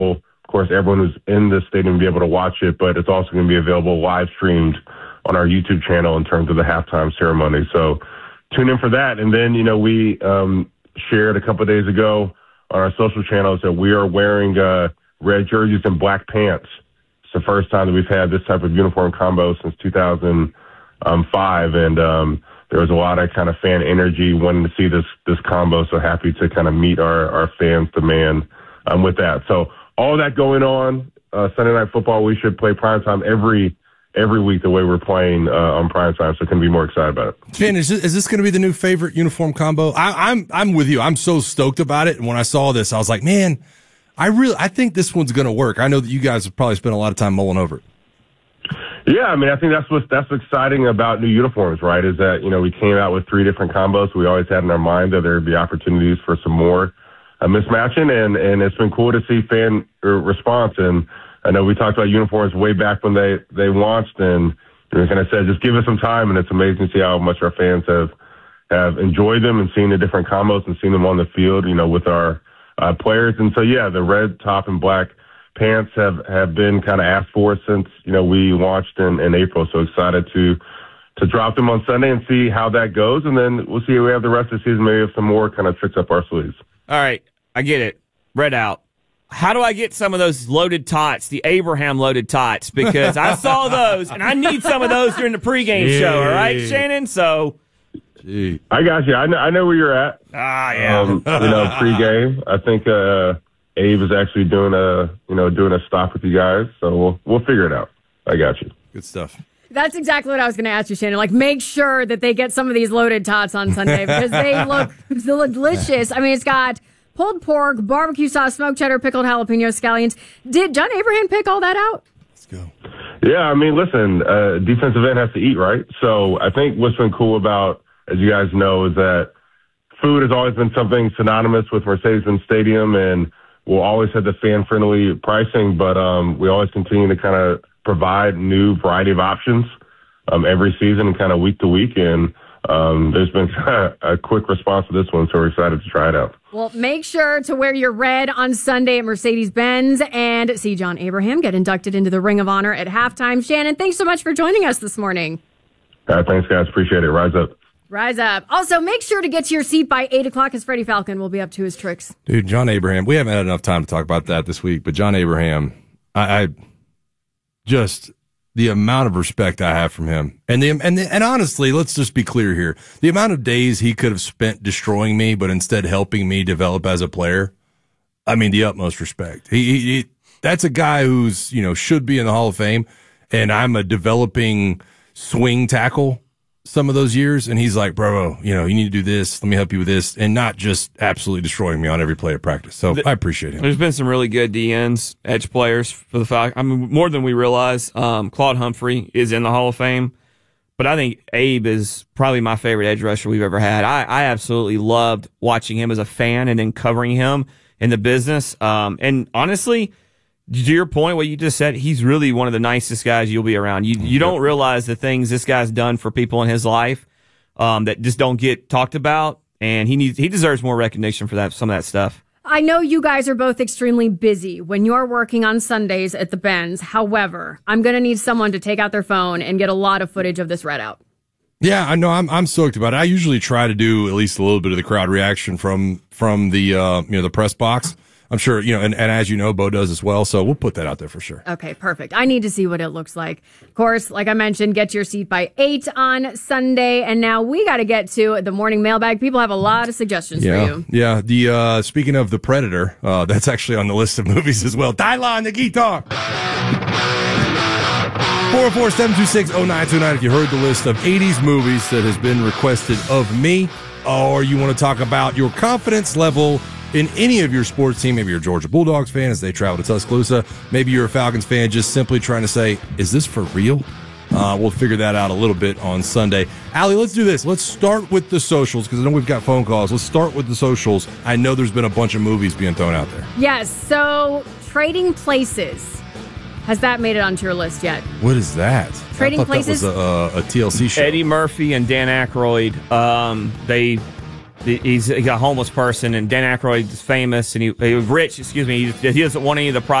Of course, everyone who's in the stadium will be able to watch it, but it's also going to be available live streamed on our YouTube channel in terms of the halftime ceremony. So tune in for that. And then, we shared a couple of days ago on our social channels that we are wearing red jerseys and black pants. It's the first time that we've had this type of uniform combo since 2005. And there was a lot of kind of fan energy wanting to see this combo. So happy to kind of meet our fans demand with that. So all that going on, Sunday Night Football, we should play primetime every week the way we're playing on primetime, so can be more excited about it. Jen, is this going to be the new favorite uniform combo? I'm with you. I'm so stoked about it. And when I saw this, I was like, man, I think this one's going to work. I know that you guys have probably spent a lot of time mulling over it. Yeah, I mean, I think that's exciting about new uniforms, right? Is that, we came out with 3 different combos. We always had in our mind that there'd be opportunities for some more mismatching, and it's been cool to see fan response. And I know we talked about uniforms way back when they launched, and kind of said, just give us some time, and it's amazing to see how much our fans have enjoyed them and seen the different combos and seen them on the field, with our players. And so, yeah, the red top and black pants have been kind of asked for since, we launched in April. So excited to drop them on Sunday and see how that goes. And then we'll see if we have the rest of the season, maybe have some more kind of tricks up our sleeves. All right, I get it. Red out. How do I get some of those loaded tots, the Abraham loaded tots? Because I saw those, and I need some of those during the pregame show, all right, Shannon? So, I got you. I know where you're at. Yeah. Pregame. I think Abe is actually doing a stop with you guys, so we'll figure it out. I got you. Good stuff. That's exactly what I was going to ask you, Shannon. Like, make sure that they get some of these loaded tots on Sunday because they look delicious. I mean, it's got pulled pork, barbecue sauce, smoked cheddar, pickled jalapeno, scallions. Did John Abraham pick all that out? Let's go. Yeah, I mean, listen, defensive end has to eat, right? So I think what's been cool about, as you guys know, is that food has always been something synonymous with Mercedes-Benz Stadium, and we'll always have the fan-friendly pricing, but we always continue to kind of provide new variety of options every season and kind of week to week. And there's been a quick response to this one, so we're excited to try it out. Well, make sure to wear your red on Sunday at Mercedes-Benz and see John Abraham get inducted into the Ring of Honor at halftime. Shannon, thanks so much for joining us this morning. Thanks, guys. Appreciate it. Rise up. Rise up. Also, make sure to get to your seat by 8 o'clock as Freddie Falcon will be up to his tricks. Dude, John Abraham, we haven't had enough time to talk about that this week, but John Abraham, I just the amount of respect I have from him. And honestly, let's just be clear here. The amount of days he could have spent destroying me, but instead helping me develop as a player, I mean, the utmost respect. He that's a guy who's, should be in the Hall of Fame, and I'm a developing swing tackle some of those years, and he's like, bro, you need to do this. Let me help you with this, and not just absolutely destroying me on every play of practice. So I appreciate him. There's been some really good DNs, edge players for the Falcons. I mean, more than we realize. Claude Humphrey is in the Hall of Fame, but I think Abe is probably my favorite edge rusher we've ever had. I absolutely loved watching him as a fan and then covering him in the business. And honestly, to your point, what you just said, he's really one of the nicest guys you'll be around. You don't realize the things this guy's done for people in his life that just don't get talked about, and he deserves more recognition for some of that stuff. I know you guys are both extremely busy when you're working on Sundays at the Benz. However, I'm going to need someone to take out their phone and get a lot of footage of this red out. Yeah, I know. I'm stoked about it. I usually try to do at least a little bit of the crowd reaction from the the press box. I'm sure, and as you know, Bo does as well, so we'll put that out there for sure. Okay, perfect. I need to see what it looks like. Of course, like I mentioned, get your seat by 8 on Sunday, and now we got to get to the morning mailbag. People have a lot of suggestions for you. Yeah, the speaking of The Predator, that's actually on the list of movies as well. Dylan the guitar! 404-726-0929 if you heard the list of 80s movies that has been requested of me, or you want to talk about your confidence level in any of your sports team. Maybe you're a Georgia Bulldogs fan as they travel to Tuscaloosa. Maybe you're a Falcons fan just simply trying to say, is this for real? We'll figure that out a little bit on Sunday. Allie, let's do this. Let's start with the socials because I know we've got phone calls. Let's start with the socials. I know there's been a bunch of movies being thrown out there. Yes, so Trading Places. Has that made it onto your list yet? What is that? Trading Places? That was a TLC show. Eddie Murphy and Dan Aykroyd, they he's a homeless person, and Dan Aykroyd is famous, and he was rich. Excuse me, he doesn't want any of the